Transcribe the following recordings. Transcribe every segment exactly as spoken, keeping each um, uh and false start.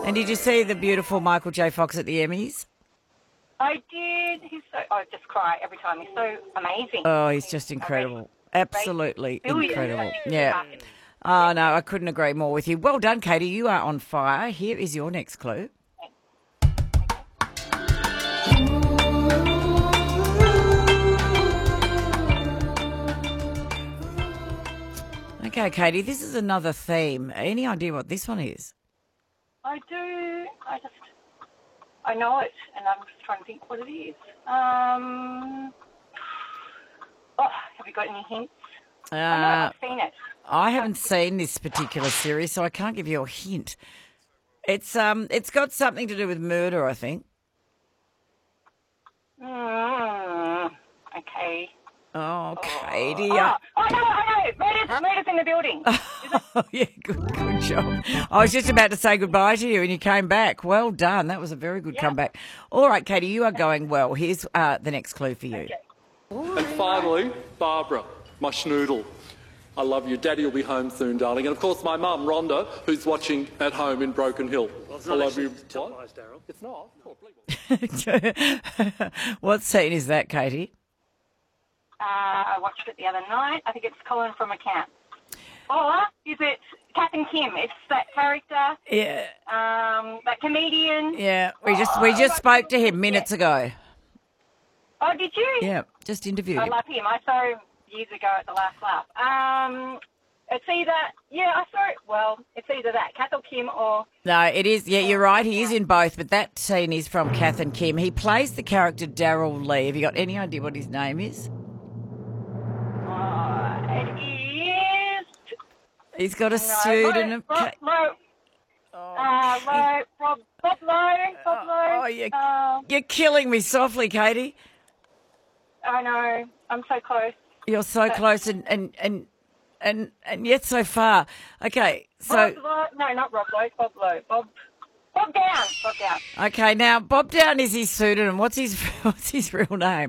And did you see the beautiful Michael J. Fox at the Emmys? I did. He's so. I just cry every time. He's so amazing. Oh, he's just incredible. Absolutely Brilliant. incredible. Yeah. Oh, no, I couldn't agree more with you. Well done, Katie. You are on fire. Here is your next clue. Okay, Katie, this is another theme. Any idea what this one is? I do. I just. I know it, and I'm just trying to think what it is. Um. Oh, have you got any hints? Uh, I know I've seen it. I haven't seen this particular series, so I can't give you a hint. It's um, it's got something to do with murder, I think. Mm, okay. Oh, Katie. Oh, I- oh, I know, I know. Murder's, murder's in the building. Oh, yeah, good, good job. I was just about to say goodbye to you and you came back. Well done. That was a very good Yeah. comeback. All right, Katie, you are going well. Here's uh, the next clue for you. Okay. And finally, Barbara, my schnoodle. I love you. Daddy will be home soon, darling. And of course, my mum, Rhonda, who's watching at home in Broken Hill. Well, it's I not love actually you. televised, What? Daryl. It's not. Oh, please. What scene is that, Katie? Uh, I watched it the other night. I think it's Colin from a camp. Or is it Kath and Kim? It's that character, Yeah, um, that comedian. yeah. We just we just spoke to him minutes ago. Oh, did you? Yeah, just interviewed I him. love him. I saw him years ago at the last lap. Um, it's either, yeah, I saw it. Well, it's either that, Kath or Kim, or... No, it is. Yeah, you're right. He is in both, but that scene is from Kath and Kim. He plays the character Daryl Lee. Have you got any idea what his name is? Uh, it is... He's got a No, suit and a. Rob, ca- Rob, uh, Rob, Rob, Bob Lowe, Bob Lowe. Oh, you- Um, You're killing me softly, Katie. I know. I'm so close. You're so close and and and and, and yet so far. Okay, so Bob Lowe, no, not Rob Lowe, Bob Lowe. Bob, Bob Down, Bob Down. okay, now Bob Down is his pseudonym. What's his what's his real name?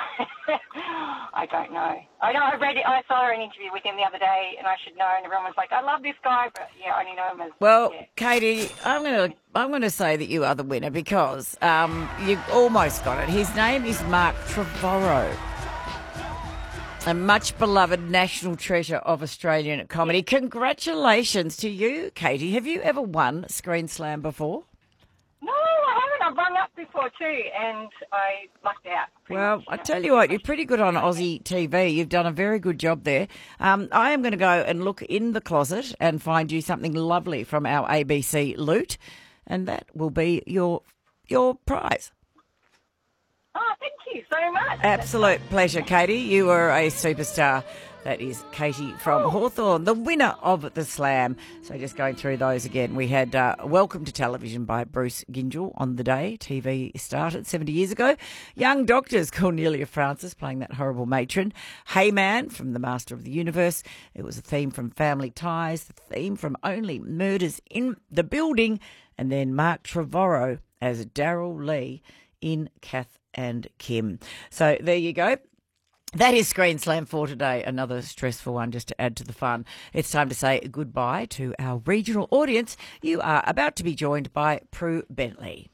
I don't know. I know. I read it. I saw an interview with him the other day, and I should know. And everyone was like, "I love this guy," but yeah, I only know him as. Well, yeah. Katie, I'm gonna I'm gonna say that you are the winner because um you almost got it. His name is Mark Trevorrow. A much beloved national treasure of Australian comedy. Congratulations to you, Katie. Have you ever won Screen Slam before? No, I haven't. I've rung up before too, and I lucked out. pretty Well, much. I tell you what, you're pretty good on Aussie T V. You've done a very good job there. Um, I am going to go and look in the closet and find you something lovely from our A B C loot, and that will be your your prize. Oh, thank you so much. Absolute pleasure, Katie. You are a superstar. That is Katie from Hawthorn, the winner of the Slam. So just going through those again, we had uh, Welcome to Television by Bruce Gingell on the day T V started seventy years ago. Young Doctors, Cornelia Francis playing that horrible matron. Hey Man from The Master of the Universe. It was a theme from Family Ties, the theme from Only Murders in the Building, and then Mark Trevorrow as Daryl Lee in Kath and Kim. So there you go. That is Screen Slam for today. Another stressful one just to add to the fun. It's time to say goodbye to our regional audience. You are about to be joined by Prue Bentley.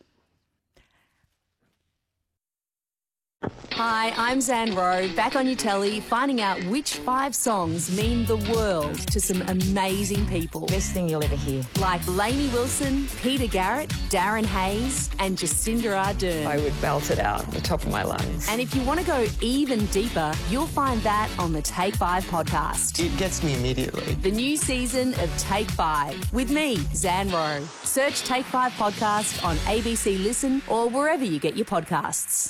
Hi, I'm Zan Rowe, back on your telly, finding out which five songs mean the world to some amazing people. Best thing you'll ever hear. Like Lainey Wilson, Peter Garrett, Darren Hayes, and Jacinda Ardern. I would belt it out at the top of my lungs. And if you want to go even deeper, you'll find that on the Take Five podcast. It gets me immediately. The new season of Take Five with me, Zan Rowe. Search Take Five podcast on A B C Listen or wherever you get your podcasts.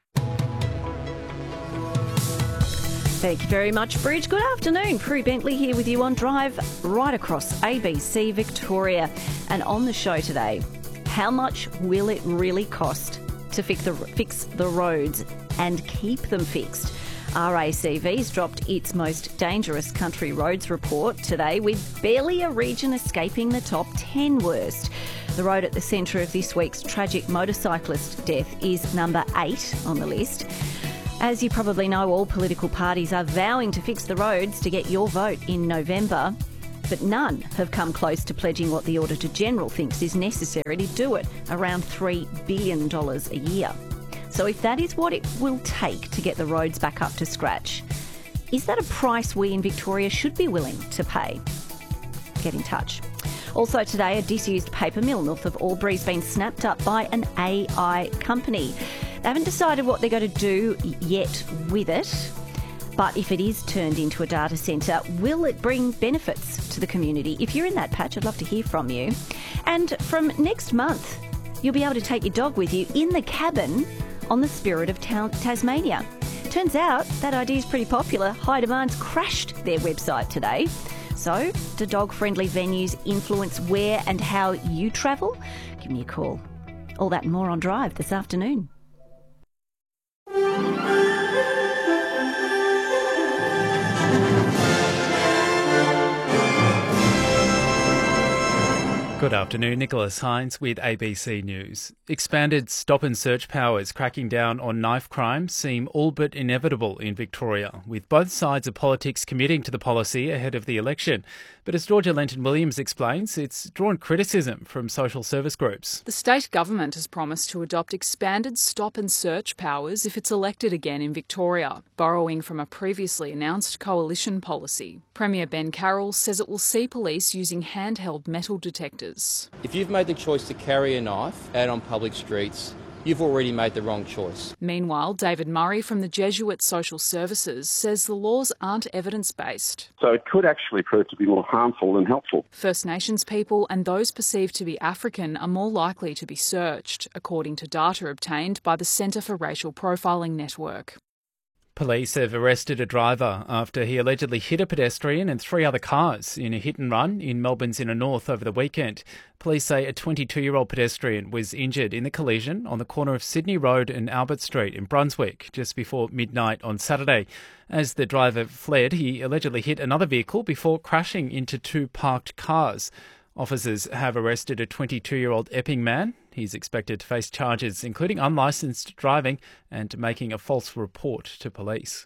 Thank you very much, Bridge. Good afternoon. Prue Bentley here with you on Drive right across A B C Victoria. And on the show today, how much will it really cost to fix the, fix the roads and keep them fixed? R A C V's dropped its most dangerous country roads report today, with barely a region escaping the top ten worst. The road at the centre of this week's tragic motorcyclist death is number eight on the list. As you probably know, all political parties are vowing to fix the roads to get your vote in November. but none have come close to pledging what the Auditor-General thinks is necessary to do it, around three billion dollars a year. So if that is what it will take to get the roads back up to scratch, is that a price we in Victoria should be willing to pay? Get in touch. Also today, a disused paper mill north of Albury has been snapped up by an A I company. They haven't decided what they're going to do yet with it, but if it is turned into a data centre, will it bring benefits to the community? If you're in that patch, I'd love to hear from you. And from next month, you'll be able to take your dog with you in the cabin on the Spirit of Tasmania. Turns out that idea is pretty popular. High Demand's crashed their website today. So, do dog-friendly venues influence where and how you travel? Give me a call. All that and more on Drive this afternoon. Good afternoon, Nicholas Hines with A B C News. Expanded stop and search powers cracking down on knife crime seem all but inevitable in Victoria, with both sides of politics committing to the policy ahead of the election. But as Georgia Lenton-Williams explains, it's drawn criticism from social service groups. The state government has promised to adopt expanded stop and search powers if it's elected again in Victoria, borrowing from a previously announced coalition policy. Premier Ben Carroll says it will see police using handheld metal detectors. If you've made the choice to carry a knife out on public streets, you've already made the wrong choice. Meanwhile, David Murray from the Jesuit Social Services says the laws aren't evidence-based. So it could actually prove to be more harmful than helpful. First Nations people and those perceived to be African are more likely to be searched, according to data obtained by the Centre for Racial Profiling Network. Police have arrested a driver after he allegedly hit a pedestrian and three other cars in a hit and run in Melbourne's inner north over the weekend. Police say a twenty-two-year-old pedestrian was injured in the collision on the corner of Sydney Road and Albert Street in Brunswick just before midnight on Saturday. As the driver fled, he allegedly hit another vehicle before crashing into two parked cars. Officers have arrested a twenty-two-year-old Epping man. He's expected to face charges including unlicensed driving and making a false report to police.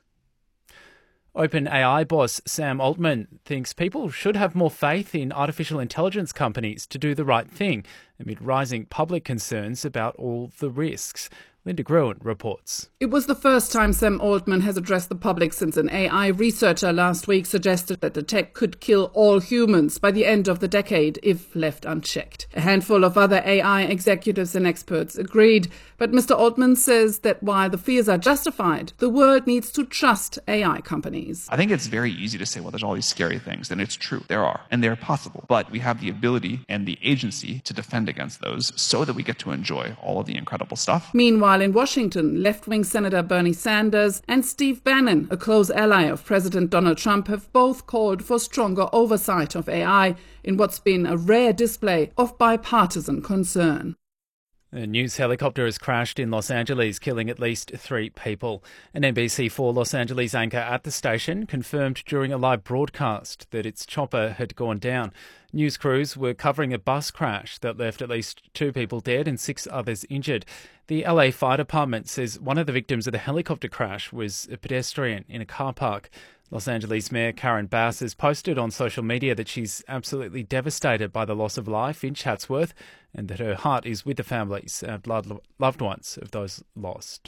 OpenAI boss Sam Altman thinks people should have more faith in artificial intelligence companies to do the right thing amid rising public concerns about all the risks. Linda Gruen reports. It was the first time Sam Altman has addressed the public since an A I researcher last week suggested that the tech could kill all humans by the end of the decade if left unchecked. A handful of other A I executives and experts agreed, but Mister Altman says that while the fears are justified, the world needs to trust A I companies. I think it's very easy to say, well, there's all these scary things, and it's true. There are, and they're possible. But we have the ability and the agency to defend against those so that we get to enjoy all of the incredible stuff. Meanwhile, in Washington, left-wing Senator Bernie Sanders and Steve Bannon, a close ally of President Donald Trump, have both called for stronger oversight of A I in what's been a rare display of bipartisan concern. A news helicopter has crashed in Los Angeles, killing at least three people. An N B C four Los Angeles anchor at the station confirmed during a live broadcast that its chopper had gone down. News crews were covering a bus crash that left at least two people dead and six others injured. The L A Fire Department says one of the victims of the helicopter crash was a pedestrian in a car park. Los Angeles Mayor Karen Bass has posted on social media that she's absolutely devastated by the loss of life in Chatsworth and that her heart is with the families and loved ones of those lost.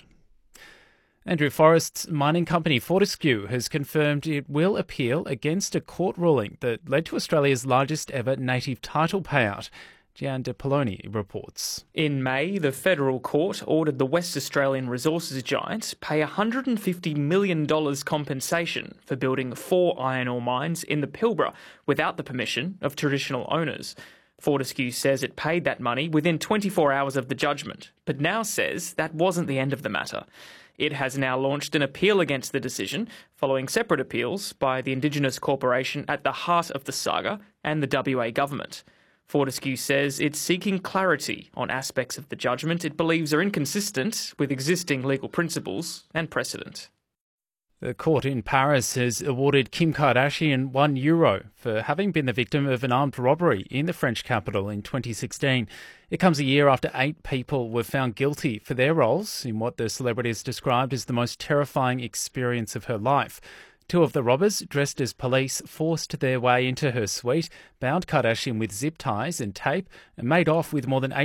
Andrew Forrest's mining company Fortescue has confirmed it will appeal against a court ruling that led to Australia's largest ever native title payout. Gian De Poloni reports. In May, the federal court ordered the West Australian resources giant pay one hundred fifty million dollars compensation for building four iron ore mines in the Pilbara without the permission of traditional owners. Fortescue says it paid that money within twenty-four hours of the judgment, but now says that wasn't the end of the matter. It has now launched an appeal against the decision, following separate appeals by the Indigenous corporation at the heart of the saga and the W A government. Fortescue says it's seeking clarity on aspects of the judgment it believes are inconsistent with existing legal principles and precedent. The court in Paris has awarded Kim Kardashian one euro for having been the victim of an armed robbery in the French capital in twenty sixteen. It comes a year after eight people were found guilty for their roles in what the celebrity has described as the most terrifying experience of her life. Two of the robbers, dressed as police, forced their way into her suite, bound Kardashian with zip ties and tape, and made off with more than